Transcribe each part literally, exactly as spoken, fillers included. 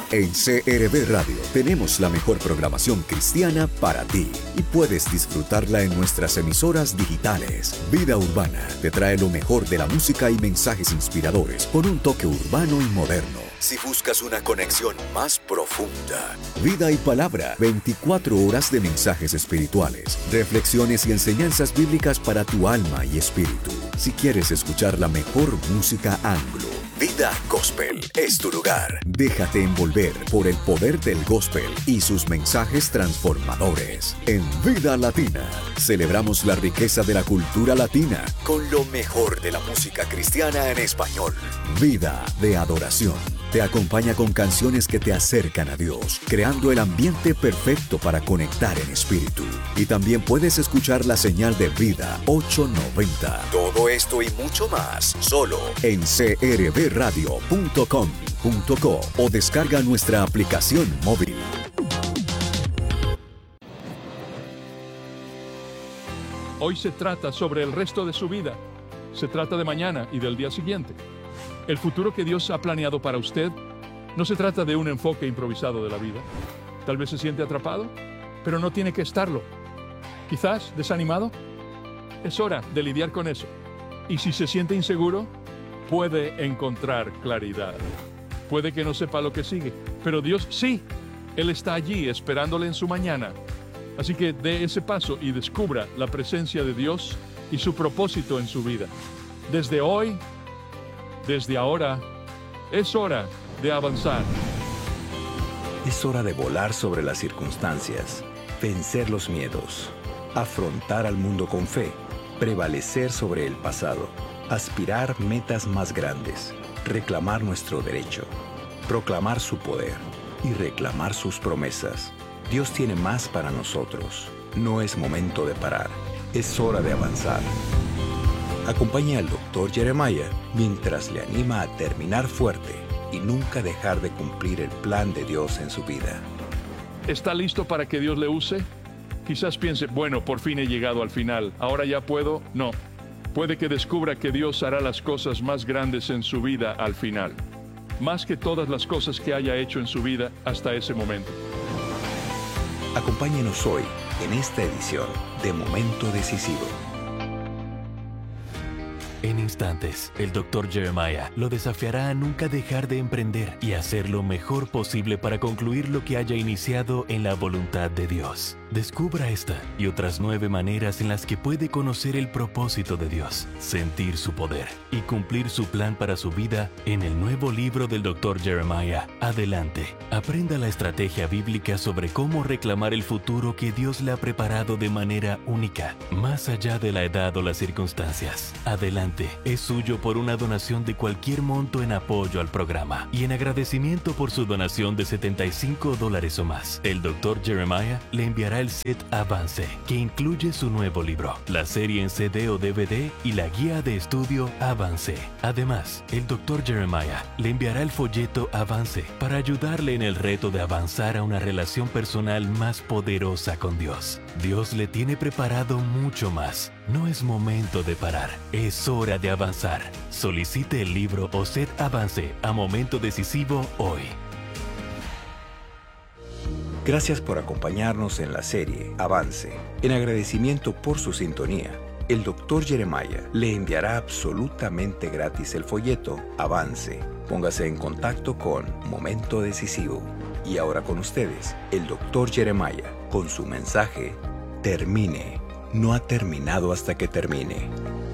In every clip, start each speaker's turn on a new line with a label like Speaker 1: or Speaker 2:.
Speaker 1: En C R B Radio tenemos la mejor programación cristiana para ti y puedes disfrutarla en nuestras emisoras digitales. Vida Urbana te trae lo mejor de la música y mensajes inspiradores con un toque urbano y moderno. Si buscas una conexión más profunda, Vida y Palabra, veinticuatro horas de mensajes espirituales, reflexiones y enseñanzas bíblicas para tu alma y espíritu. Si quieres escuchar la mejor música anglo, Vida Gospel es tu lugar. Déjate envolver por el poder del gospel y sus mensajes transformadores. En Vida Latina, celebramos la riqueza de la cultura latina con lo mejor de la música cristiana en español. Vida de Adoración te acompaña con canciones que te acercan a Dios, creando el ambiente perfecto para conectar en espíritu. Y también puedes escuchar la señal de Vida ochocientos noventa. Todo esto y mucho más, solo en c r b radio punto com punto co o descarga nuestra aplicación móvil.
Speaker 2: Hoy se trata sobre el resto de su vida. Se trata de mañana y del día siguiente. El futuro que Dios ha planeado para usted no se trata de un enfoque improvisado de la vida. Tal vez se siente atrapado, pero no tiene que estarlo. Quizás desanimado. Es hora de lidiar con eso. Y si se siente inseguro, puede encontrar claridad. Puede que no sepa lo que sigue, pero Dios sí. Él está allí esperándole en su mañana. Así que dé ese paso y descubra la presencia de Dios y su propósito en su vida. Desde hoy, desde ahora, es hora de avanzar.
Speaker 3: Es hora de volar sobre las circunstancias, vencer los miedos, afrontar al mundo con fe, prevalecer sobre el pasado, aspirar metas más grandes, reclamar nuestro derecho, proclamar su poder y reclamar sus promesas. Dios tiene más para nosotros. No es momento de parar, es hora de avanzar. Acompaña al doctor Jeremiah mientras le anima a terminar fuerte y nunca dejar de cumplir el plan de Dios en su vida.
Speaker 2: ¿Está listo para que Dios le use? Quizás piense, bueno, por fin he llegado al final, ¿ahora ya puedo? No. Puede que descubra que Dios hará las cosas más grandes en su vida al final, más que todas las cosas que haya hecho en su vida hasta ese momento.
Speaker 3: Acompáñenos hoy en esta edición de Momento Decisivo.
Speaker 4: En instantes, el doctor Jeremiah lo desafiará a nunca dejar de emprender y hacer lo mejor posible para concluir lo que haya iniciado en la voluntad de Dios. Descubra esta y otras nueve maneras en las que puede conocer el propósito de Dios, sentir su poder y cumplir su plan para su vida en el nuevo libro del doctor Jeremiah. Adelante, aprenda la estrategia bíblica sobre cómo reclamar el futuro que Dios le ha preparado de manera única, más allá de la edad o las circunstancias. Adelante, es suyo por una donación de cualquier monto en apoyo al programa y en agradecimiento por su donación de setenta y cinco dólares o más. El doctor Jeremiah le enviará el set Avance, que incluye su nuevo libro, la serie en C D o D V D y la guía de estudio Avance. Además, el doctor Jeremiah le enviará el folleto Avance para ayudarle en el reto de avanzar a una relación personal más poderosa con Dios. Dios le tiene preparado mucho más. No es momento de parar, es hora de avanzar. Solicite el libro o set Avance a Momento Decisivo hoy.
Speaker 3: Gracias por acompañarnos en la serie Avance. En agradecimiento por su sintonía, el doctor Jeremiah le enviará absolutamente gratis el folleto Avance. Póngase en contacto con Momento Decisivo. Y ahora con ustedes, el doctor Jeremiah, con su mensaje, Termine. No ha terminado hasta que termine.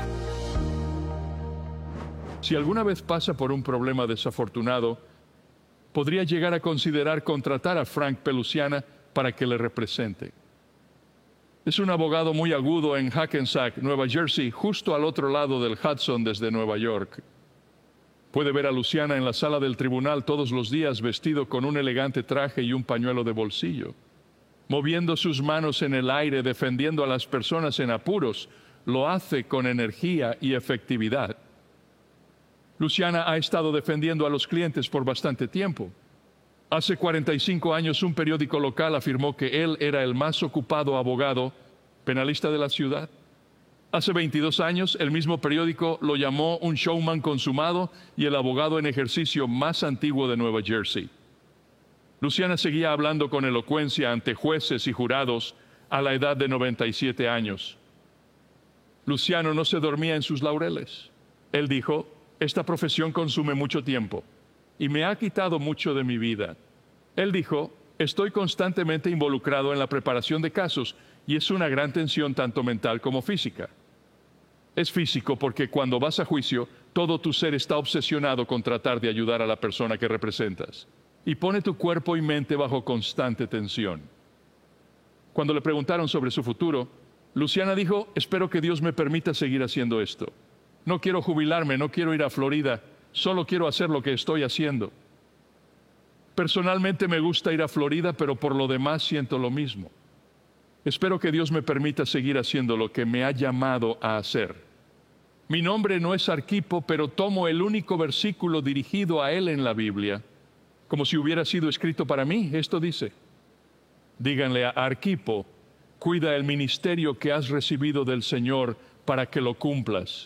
Speaker 2: Si alguna vez pasa por un problema desafortunado, podría llegar a considerar contratar a Frank Pelusiana para que le represente. Es un abogado muy agudo en Hackensack, Nueva Jersey, justo al otro lado del Hudson desde Nueva York. Puede ver a Luciana en la sala del tribunal todos los días vestido con un elegante traje y un pañuelo de bolsillo. Moviendo sus manos en el aire, defendiendo a las personas en apuros, lo hace con energía y efectividad. Luciana ha estado defendiendo a los clientes por bastante tiempo. Hace cuarenta y cinco años un periódico local afirmó que él era el más ocupado abogado penalista de la ciudad. Hace veintidós años el mismo periódico lo llamó un showman consumado y el abogado en ejercicio más antiguo de Nueva Jersey. Luciana seguía hablando con elocuencia ante jueces y jurados a la edad de noventa y siete años. Luciano no se dormía en sus laureles. Él dijo: esta profesión consume mucho tiempo y me ha quitado mucho de mi vida. Él dijo: estoy constantemente involucrado en la preparación de casos y es una gran tensión tanto mental como física. Es físico porque cuando vas a juicio, todo tu ser está obsesionado con tratar de ayudar a la persona que representas y pone tu cuerpo y mente bajo constante tensión. Cuando le preguntaron sobre su futuro, Luciana dijo: espero que Dios me permita seguir haciendo esto. No quiero jubilarme, no quiero ir a Florida, solo quiero hacer lo que estoy haciendo. Personalmente me gusta ir a Florida, pero por lo demás siento lo mismo. Espero que Dios me permita seguir haciendo lo que me ha llamado a hacer. Mi nombre no es Arquipo, pero tomo el único versículo dirigido a él en la Biblia, como si hubiera sido escrito para mí. Esto dice: díganle a Arquipo, cuida el ministerio que has recibido del Señor para que lo cumplas.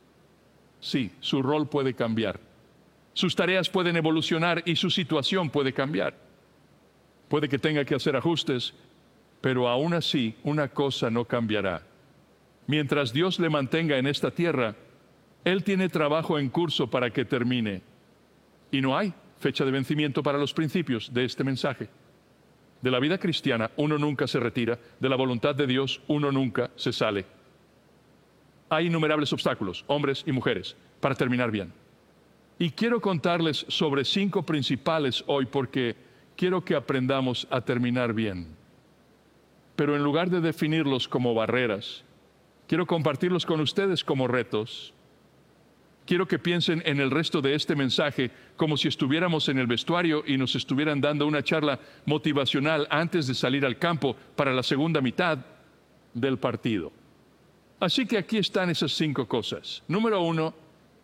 Speaker 2: Sí, su rol puede cambiar. Sus tareas pueden evolucionar y su situación puede cambiar. Puede que tenga que hacer ajustes, pero aún así una cosa no cambiará. Mientras Dios le mantenga en esta tierra, Él tiene trabajo en curso para que termine. Y no hay fecha de vencimiento para los principios de este mensaje. De la vida cristiana uno nunca se retira, de la voluntad de Dios uno nunca se sale. Hay innumerables obstáculos, hombres y mujeres, para terminar bien. Y quiero contarles sobre cinco principales hoy porque quiero que aprendamos a terminar bien. Pero en lugar de definirlos como barreras, quiero compartirlos con ustedes como retos. Quiero que piensen en el resto de este mensaje como si estuviéramos en el vestuario y nos estuvieran dando una charla motivacional antes de salir al campo para la segunda mitad del partido. Así que aquí están esas cinco cosas. Número uno,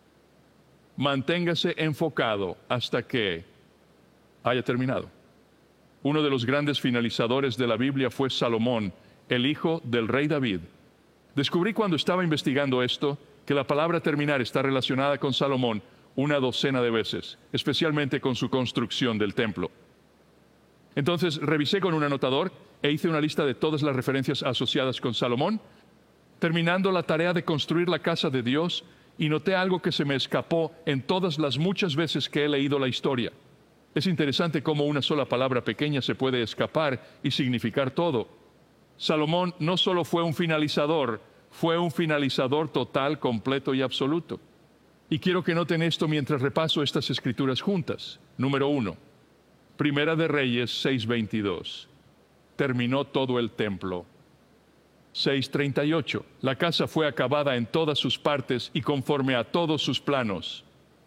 Speaker 2: manténgase enfocado hasta que haya terminado. Uno de los grandes finalizadores de la Biblia fue Salomón, el hijo del rey David. Descubrí cuando estaba investigando esto que la palabra terminar está relacionada con Salomón una docena de veces, especialmente con su construcción del templo. Entonces revisé con un anotador e hice una lista de todas las referencias asociadas con Salomón, terminando la tarea de construir la casa de Dios, y noté algo que se me escapó en todas las muchas veces que he leído la historia. Es interesante cómo una sola palabra pequeña se puede escapar y significar todo. Salomón no solo fue un finalizador, fue un finalizador total, completo y absoluto. Y quiero que noten esto mientras repaso estas escrituras juntas. Número uno, Primera de Reyes seis veintidós. Terminó todo el templo. seis treinta y ocho. La casa fue acabada en todas sus partes y conforme a todos sus planos.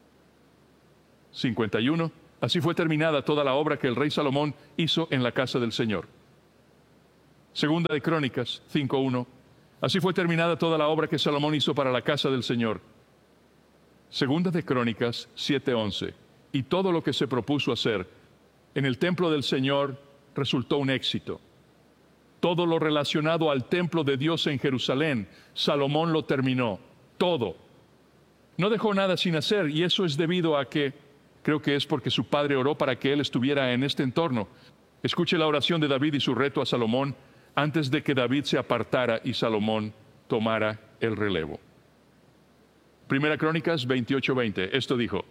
Speaker 2: cincuenta y uno. Así fue terminada toda la obra que el rey Salomón hizo en la casa del Señor. Segunda de Crónicas cinco uno. Así fue terminada toda la obra que Salomón hizo para la casa del Señor. Segunda de Crónicas siete once. Y todo lo que se propuso hacer en el templo del Señor resultó un éxito. Todo lo relacionado al templo de Dios en Jerusalén, Salomón lo terminó. Todo. No dejó nada sin hacer, y eso es debido a que, creo que es porque su padre oró para que él estuviera en este entorno. Escuche la oración de David y su reto a Salomón antes de que David se apartara y Salomón tomara el relevo. Primera Crónicas veintiocho veinte. Esto dijo: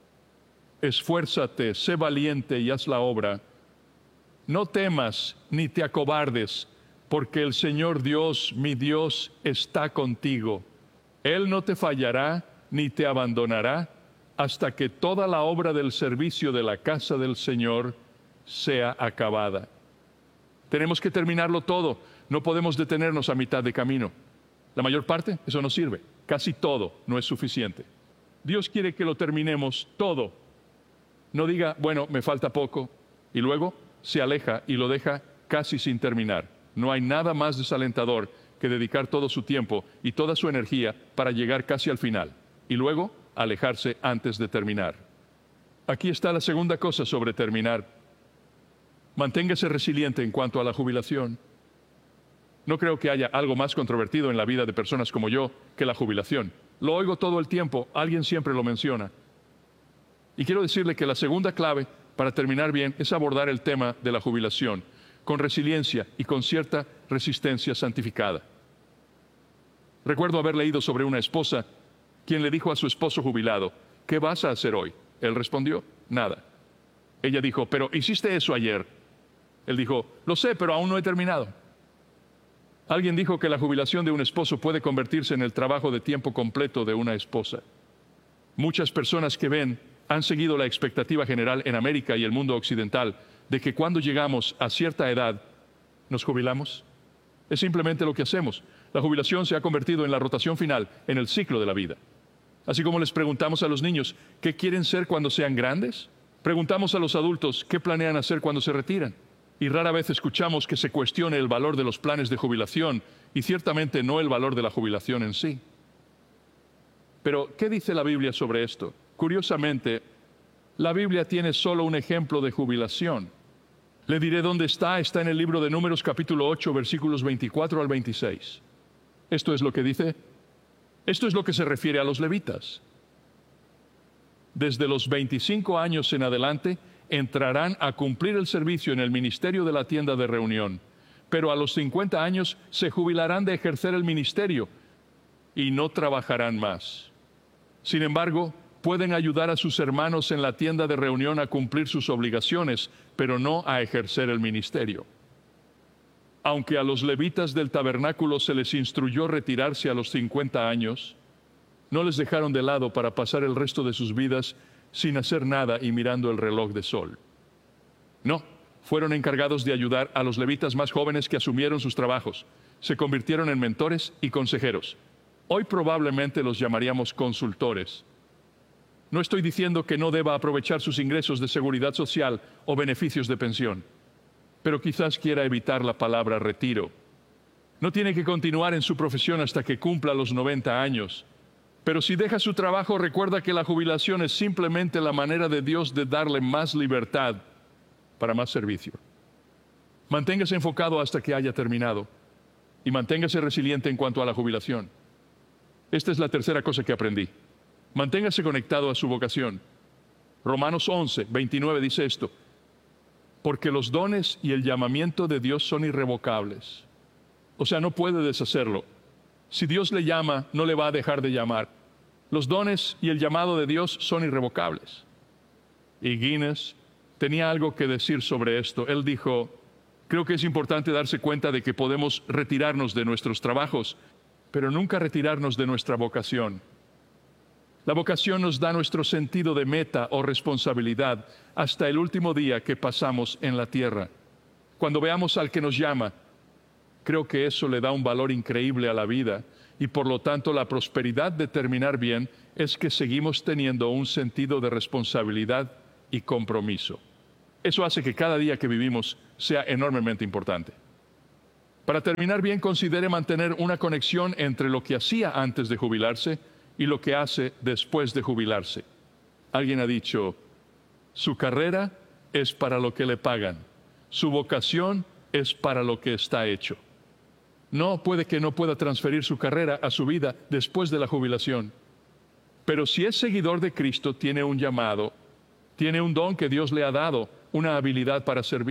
Speaker 2: esfuérzate, sé valiente y haz la obra. No temas ni te acobardes, porque el Señor Dios, mi Dios, está contigo. Él no te fallará ni te abandonará hasta que toda la obra del servicio de la casa del Señor sea acabada. Tenemos que terminarlo todo. No podemos detenernos a mitad de camino. La mayor parte, eso no sirve. Casi todo no es suficiente. Dios quiere que lo terminemos todo. No diga, bueno, me falta poco, y luego se aleja y lo deja casi sin terminar. No hay nada más desalentador que dedicar todo su tiempo y toda su energía para llegar casi al final, y luego alejarse antes de terminar. Aquí está la segunda cosa sobre terminar. Manténgase resiliente en cuanto a la jubilación. No creo que haya algo más controvertido en la vida de personas como yo que la jubilación. Lo oigo todo el tiempo, alguien siempre lo menciona. Y quiero decirle que la segunda clave para terminar bien es abordar el tema de la jubilación con resiliencia y con cierta resistencia santificada. Recuerdo haber leído sobre una esposa quien le dijo a su esposo jubilado: ¿qué vas a hacer hoy? Él respondió: nada. Ella dijo: pero hiciste eso ayer. Él dijo: lo sé, pero aún no he terminado. Alguien dijo que la jubilación de un esposo puede convertirse en el trabajo de tiempo completo de una esposa. Muchas personas que ven han seguido la expectativa general en América y el mundo occidental de que cuando llegamos a cierta edad nos jubilamos. Es simplemente lo que hacemos. La jubilación se ha convertido en la rotación final en el ciclo de la vida. Así como les preguntamos a los niños qué quieren ser cuando sean grandes, preguntamos a los adultos qué planean hacer cuando se retiran. Y rara vez escuchamos que se cuestione el valor de los planes de jubilación y ciertamente no el valor de la jubilación en sí. Pero, ¿qué dice la Biblia sobre esto? Curiosamente, la Biblia tiene solo un ejemplo de jubilación. Le diré dónde está. Está en el libro de Números capítulo ocho, versículos veinticuatro al veintiséis. Esto es lo que dice. Esto es lo que se refiere a los levitas. Desde los veinticinco años en adelante entrarán a cumplir el servicio en el ministerio de la tienda de reunión, pero a los cincuenta años se jubilarán de ejercer el ministerio y no trabajarán más. Sin embargo, pueden ayudar a sus hermanos en la tienda de reunión a cumplir sus obligaciones, pero no a ejercer el ministerio. Aunque a los levitas del tabernáculo se les instruyó retirarse a los cincuenta años, no les dejaron de lado para pasar el resto de sus vidas sin hacer nada y mirando el reloj de sol. No, fueron encargados de ayudar a los levitas más jóvenes que asumieron sus trabajos. Se convirtieron en mentores y consejeros. Hoy probablemente los llamaríamos consultores. No estoy diciendo que no deba aprovechar sus ingresos de seguridad social o beneficios de pensión, pero quizás quiera evitar la palabra retiro. No tiene que continuar en su profesión hasta que cumpla los noventa años. Pero si deja su trabajo, recuerda que la jubilación es simplemente la manera de Dios de darle más libertad para más servicio. Manténgase enfocado hasta que haya terminado y manténgase resiliente en cuanto a la jubilación. Esta es la tercera cosa que aprendí. Manténgase conectado a su vocación. Romanos once, veintinueve dice esto: porque los dones y el llamamiento de Dios son irrevocables. O sea, no puede deshacerlo. Si Dios le llama, no le va a dejar de llamar. Los dones y el llamado de Dios son irrevocables. Y Guinness tenía algo que decir sobre esto. Él dijo: creo que es importante darse cuenta de que podemos retirarnos de nuestros trabajos, pero nunca retirarnos de nuestra vocación. La vocación nos da nuestro sentido de meta o responsabilidad hasta el último día que pasamos en la tierra. Cuando veamos al que nos llama, creo que eso le da un valor increíble a la vida y por lo tanto la prosperidad de terminar bien es que seguimos teniendo un sentido de responsabilidad y compromiso. Eso hace que cada día que vivimos sea enormemente importante. Para terminar bien, considere mantener una conexión entre lo que hacía antes de jubilarse y lo que hace después de jubilarse. Alguien ha dicho: su carrera es para lo que le pagan, su vocación es para lo que está hecho. No, puede que no pueda transferir su carrera a su vida después de la jubilación. Pero si es seguidor de Cristo, tiene un llamado, tiene un don que Dios le ha dado, una habilidad para servir.